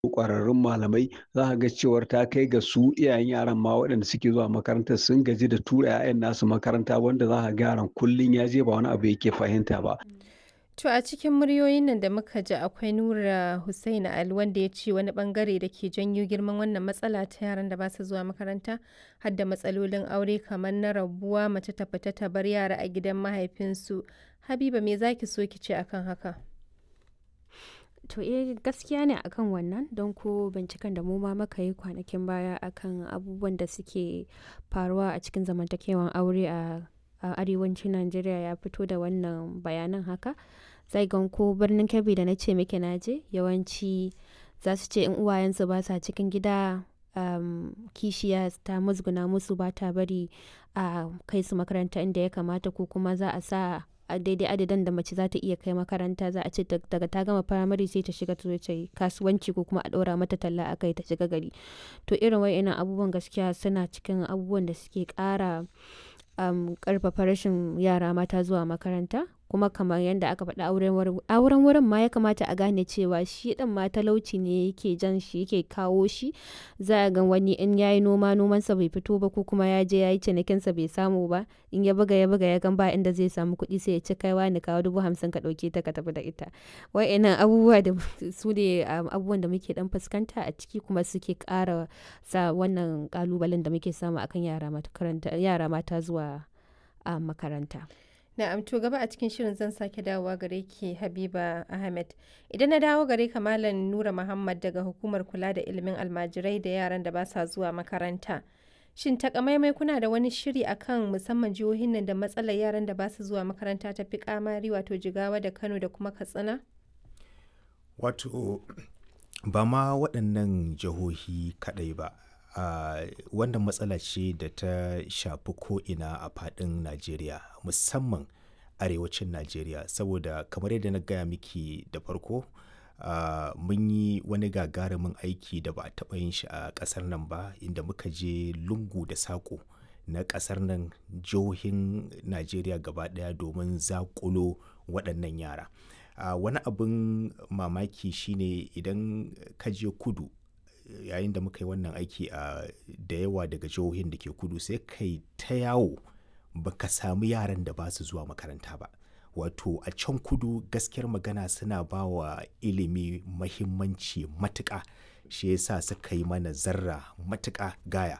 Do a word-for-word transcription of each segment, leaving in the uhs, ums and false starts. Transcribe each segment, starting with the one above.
ƙwararrun malamai, za ka ga cewar ta kai ga su iyayen yaran ma waɗanda suke zuwa makarantar sun gaji da tura 'ya'yan nasu makaranta wanda za ka ga yaron kullum ya je ba wani abu yake fahimta ba. To a cikin muryoyin nan da muka ji akwai Nura Hussaini Ali wanda ya ce wani ɓangare da ke janyo girman wannan matsala ta yaran da ba su zuwa makaranta har da matsalolin aure kamar na rabuwa mace ta fita ta bar yara a gidan mahaifinsu. Habiba me za ki so ki ce akan haka? To eh gaskiya ne akan wannan don ko binciken da mu ma muka yi kwanakin baya akan abubuwan da suke faruwa a cikin zamantakewan aure a a arewacin Najeriya ya fito da wannan bayanan haka. Zai gan ko birnin Kebbi da na ce miki na je yawanci za su ce in uwayensu ba sa cikin gida um, kishiya ta musguna musu ba ta bari a kai su makaranta inda ya kamata ko kuma za a sa a daidai adadin da mace za ta iya kai makaranta za a ce daga ta gama firamare sai ta shiga ta yi kasuwanci ko kuma a ɗora mata talla a kai ta shiga gari. To irin wa'innan abubuwan gaskiya suna cikin abubuwan da suke ƙara um, ƙarfafa rashin yara mata zuwa makaranta kuma kamar yadda aka faɗa auren wurin ma ya kamata a gane cewa shi ɗin ma talauci ne yake jan shi yake kawo shi. Za a ga wani in yayi noma nomansa bai fito ba ko kuma ya je ya yi cinikinsa bai samu ba in ya buga ya buga ya gan ba inda zai samu kuɗi sai ya ci kaiwa ni kawo dubu hamsin ka ɗauke ta ka tafi da ita. Wa'innan abubuwa da su ne abubuwan da muke ɗan fuskanta a ciki kuma suke ƙara sa wannan ƙalubalen da muke samu akan yara mata zuwa a makaranta. Na'am, to gaba a cikin shirin zan sake dawowa gare ki Habiba Ahmed. Idan na dawo gare ka Malam Nura Muhammad daga Hukumar Kula da Ilimin Almajirai da yaran da ba sa zuwa makaranta. Shin takamaimai kuna da wani shiri akan musamman jihohin nan da matsalar yaran da ba su zuwa makaranta ta fi kamari wato Jigawa da Kano da kuma Katsina? Wato ba ma waɗannan jihohi kaɗai ba. Uh, wannan matsala ce da ta shafi ko'ina a faɗin Najeriya musamman arewacin Najeriya saboda kamar yadda na gaya miki da farko uh, mun yi wani gagarumin aiki da ba a taɓa yin shi a ƙasar nan ba inda muka je lungu da saƙo na ƙasar nan jihohin Najeriya gaba ɗaya domin zaƙulo waɗannan yara. Uh, wani abin mamaki shine idan ka je kudu yayin da muka yi wannan aiki a da yawa daga jihohin da ke kudu sai kai ta yawo baka samu yaran da ba su zuwa makaranta ba. Wato a can kudu gaskiyar magana suna ba wa ilimi mahimmanci matuƙa shi yasa suka yi mana zarra matuƙa gaya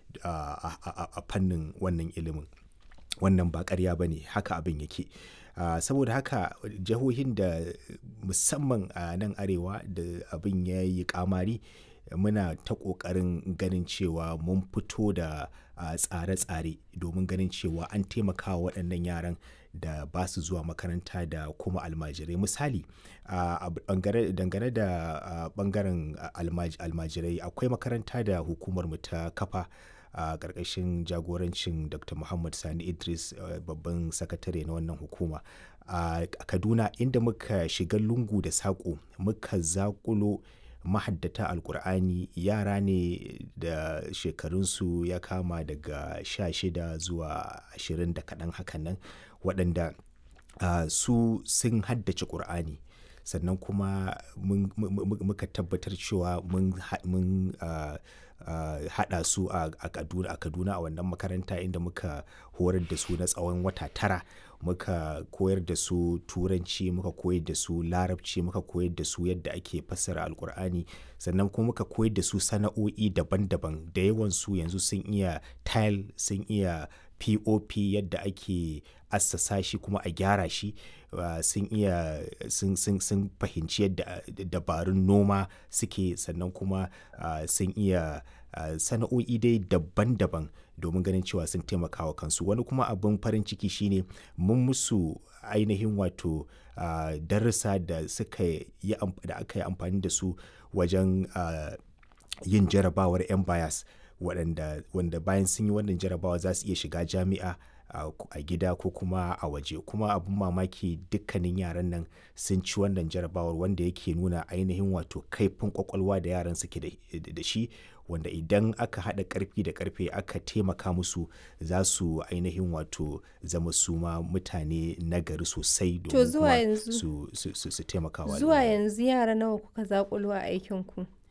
a fannin wannan ilimin. Wannan ba ƙarya ba ne haka abin yake. Uh, saboda haka jihohin da musamman a nan arewa da abin ya yi ƙamari muna ta ƙoƙarin ganin cewa mun fito da uh, tsare-tsare domin ganin cewa an taimaka wa waɗannan yaran da ba su zuwa makaranta da kuma almajirai. Misali, uh, dangane da ɓangaren uh, almaj almajirai akwai makaranta da hukumar mu ta kafa a uh, ƙarƙashin jagorancin Doctor Muhammad Sani Idris uh, babban sakatare na wannan hukuma a uh, Kaduna inda muka shiga lungu da saƙo muka zaƙulo mahaddata alkur'ani yara ne da shekarunsu ya kama daga sha shida zuwa ashirin da kaɗan hakan nan waɗanda uh, su sun haddace ƙur'ani sannan kuma muka tabbatar cewa mun uh, uh, haɗa su a Kaduna a Kaduna a wannan makaranta inda muka horar da su na tsawon wata tara muka koyar da su turanci muka koyar da su larabci muka koyar da su yadda ake fassara alkur'ani sannan kuma muka koyar da su sana'o'i daban-daban da yawan su yanzu sun iya tile sun iya pop yadda ake assasa shi kuma a gyara shi uh, sun iya sun, sun, sun fahimci yadda dabarun noma suke sannan kuma uh, sun iya uh, sana'o'i dai daban-daban domin ganin cewa sun taimaka wa kansu. Wani kuma abin farin ciki shine mun musu ainihin wato uh, darussa da suka yi da aka yi amfani da su wajen uh, yin jarabawar yan bayas waɗanda wanda bayan sun yi wannan jarabawa za su iya shiga jami'a a gida ko kuma a waje kuma abin mamaki dukkanin yaran nan sun ci wannan jarabawar wanda yake nuna ainihin wato kaifin kwakwalwa da yaran suke da shi wanda idan aka haɗa ƙarfi da ƙarfe aka taimaka musu za su ainihin wato zama su ma mutane nagari sosai domin kuma su taimaka wa zuwa yanzu yara nawa kuka zaƙulo a aikinku?